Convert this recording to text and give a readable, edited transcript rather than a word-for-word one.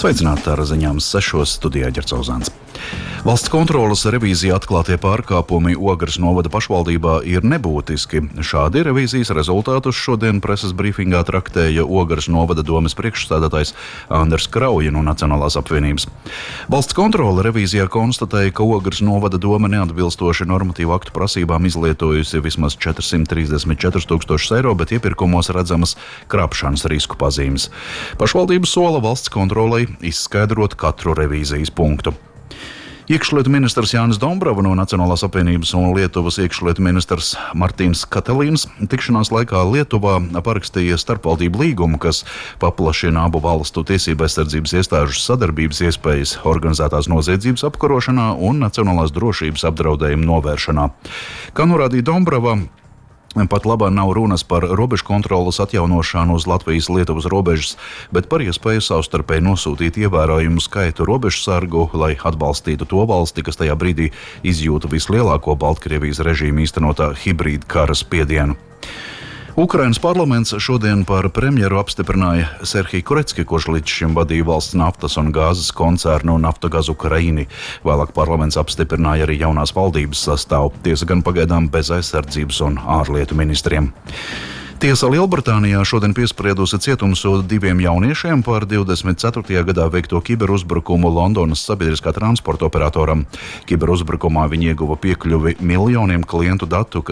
Sveicināti ar ziņām 6. studijā Ģercauzāns. Valsts kontroles revīzijā atklātie pārkāpumi Ogres novada pašvaldībā ir nebūtiski. Šādi revīzijas rezultātus šodien preses brīfingā traktēja Ogres novada domes priekšsēdētājs Anders Krauja no Nacionālās apvienības. Valsts kontrole revīzijā konstatēja, ka Ogres novada doma neatbilstoši normatīvu aktu prasībām izlietojusi vismaz 434 000 eiro, bet iepirkumos redzamas krāpšanas risku pazīmes. Pašvaldība sola valsts kontrolei izskaidrot katru revīzijas punktu. Iekšlietu ministrs Jānis Dombrava no Nacionālās apvienības un Lietuvas iekšlietu ministrs Martīns Katelīns tikšanās laikā Lietuvā parakstīja starpvaldību līgumu, kas paplašina abu valstu tiesību aizsardzības iestāžu sadarbības iespējas organizētās noziedzības apkarošanā un nacionālās drošības apdraudējuma novēršanā. Kā norādīja Dombrava, pat labā nav runas par robežu kontroles atjaunošanu uz Latvijas-Lietuvas robežas, bet par iespēju savstarpēji nosūtīt ievērojumu skaitu robežsargu, lai atbalstītu to valsti, kas tajā brīdī izjūta vislielāko Baltkrievijas režīmu īstenotā hibrīda kara spiedienu. Ukrainas parlaments šodien par premjeru apstiprināja Serhiju Kurecki, kurš līdz šim vadīja valsts naftas un gāzes koncernu Naftogaz Ukraini. Vēlāk parlaments apstiprināja arī jaunās valdības sastāvu, tiesa gan pagaidām bez aizsardzības un ārlietu ministriem. Tiesa Lielbritānijā šodien piespriedusi cietumsodu 2 jauniešiem par 24. gadā veikto kiberuzbrukumu Londonas sabiedriskā transporta operatoram. Kiberuzbrukumā viņi ieguva piekļuvi miljoniem klientu datu,